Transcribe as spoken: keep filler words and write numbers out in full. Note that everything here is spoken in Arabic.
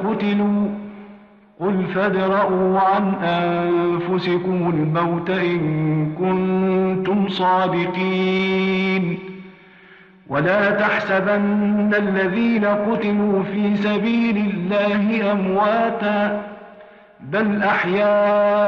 قتلوا قل فادرءوا عن أنفسكم الموت إن كنتم صادقين ولا تحسبن الذين قتلوا في سبيل الله أمواتا بل أحياء